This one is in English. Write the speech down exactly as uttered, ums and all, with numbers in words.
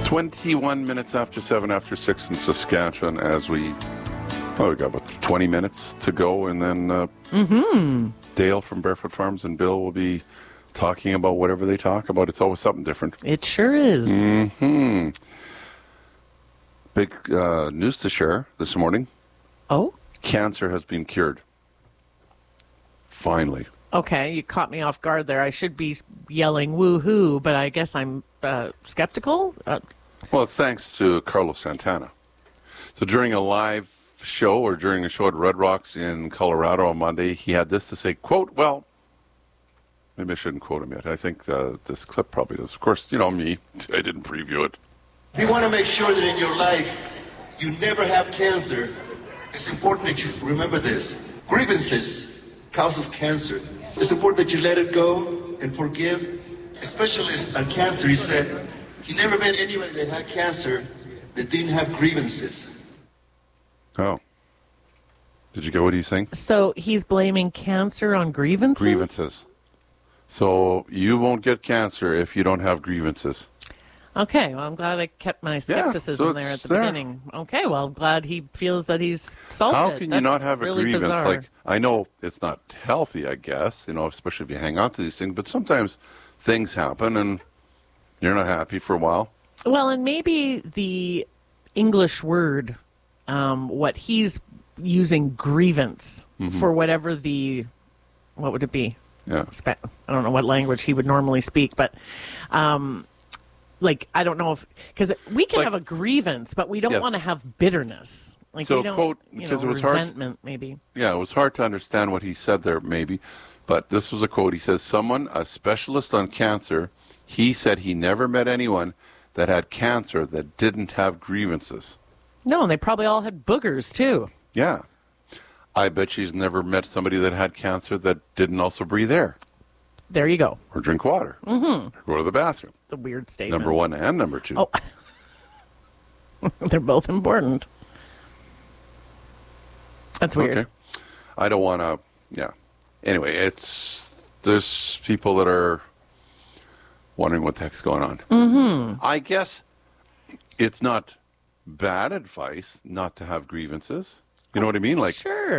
twenty-one minutes after seven, after six in Saskatchewan, as we, oh, we got about twenty minutes to go, and then uh, Mm-hmm. Dale from Barefoot Farms and Bill will be talking about whatever they talk about. It's always something different. It sure is. Mm-hmm. Big uh, news to share this morning. Oh? Cancer has been cured. Finally. Okay, you caught me off guard there. I should be yelling woo-hoo, but I guess I'm uh, skeptical. Uh, Well, it's thanks to Carlos Santana. So during a live show or during a show at Red Rocks in Colorado on Monday, he had this to say, quote, well, maybe I shouldn't quote him yet. I think uh, this clip probably does. Of course, you know me. I didn't preview it. If you want to make sure that in your life you never have cancer, it's important that you remember this. Grievances causes cancer. It's important that you let it go and forgive. A specialist on cancer, he said, he never met anybody that had cancer that didn't have grievances. Oh. Did you get what he's saying? so he's blaming cancer on grievances? Grievances. So you won't get cancer if you don't have grievances. Okay, well, I'm glad I kept my skepticism so there at it's the there. beginning. Okay, well, I'm glad he feels that he's solved How it. can you That's not have a really grievance? bizarre. Like, I know it's not healthy, I guess, you know, especially if you hang on to these things, but sometimes things happen and you're not happy for a while. Well, and maybe the English word, um, what he's using grievance Mm-hmm. for whatever the, what would it be? Yeah. Spa- I don't know what language he would normally speak, but um, like, I don't know if, because we can Like- have a grievance, but we don't Yes. want to have bitterness. Like, So, we don't, quote, you because know, it was hard- resentment, maybe. Yeah, it was hard to understand what he said there, maybe. But this was a quote. He says, someone, a specialist on cancer, he said he never met anyone that had cancer that didn't have grievances. No, and they probably all had boogers, too. Yeah. I bet she's never met somebody that had cancer that didn't also breathe air There you go. or drink water mm-hmm. or go to the bathroom. The weird statement. Number one and number two. Oh. They're both important. That's weird. Okay. I don't want to, yeah. Anyway, it's, there's people that are wondering what the heck's going on. Mm-hmm. I guess it's not bad advice not to have grievances. You know what I mean? Like, Sure.